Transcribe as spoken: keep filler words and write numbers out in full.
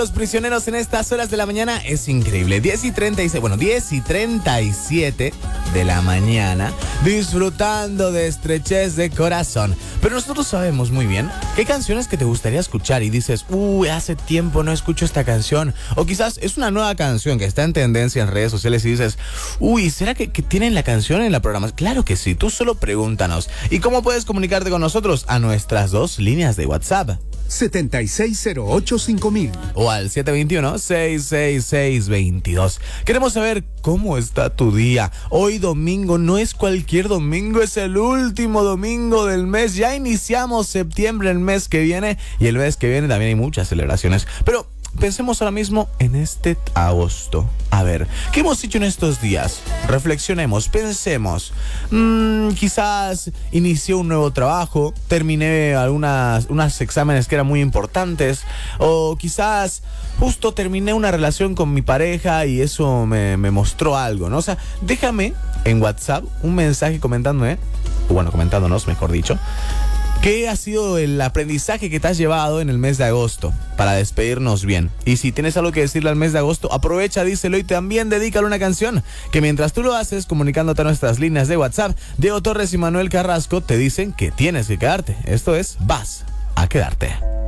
Los prisioneros en estas horas de la mañana es increíble. diez y treinta y seis, bueno, diez y treinta y siete de la mañana, disfrutando de estrechez de corazón. Pero nosotros sabemos muy bien qué canciones que te gustaría escuchar y dices, uy, hace tiempo no escucho esta canción. O quizás es una nueva canción que está en tendencia en redes sociales y dices, uy, ¿será que, que tienen la canción en la programación? Claro que sí, tú solo pregúntanos. ¿Y cómo puedes comunicarte con nosotros? A nuestras dos líneas de WhatsApp. setenta y seis cero ocho cinco mil o al siete dos uno, seis seis seis, dos dos. Queremos saber cómo está tu día. Hoy domingo no es cualquier domingo, es el último domingo del mes. Ya iniciamos septiembre, el mes que viene, y el mes que viene también hay muchas celebraciones. Pero pensemos ahora mismo en este agosto. A ver, ¿qué hemos hecho en estos días? Reflexionemos, pensemos. Mm, quizás inicié un nuevo trabajo, terminé algunas unos exámenes que eran muy importantes, o quizás justo terminé una relación con mi pareja y eso me, me mostró algo, ¿no? O sea, déjame en WhatsApp un mensaje comentándome, o bueno, comentándonos, mejor dicho, ¿qué ha sido el aprendizaje que te has llevado en el mes de agosto para despedirnos bien? Y si tienes algo que decirle al mes de agosto, aprovecha, díselo y también dedícale una canción. Que mientras tú lo haces, comunicándote a nuestras líneas de WhatsApp, Diego Torres y Manuel Carrasco te dicen que tienes que quedarte. Esto es Vas a Quedarte.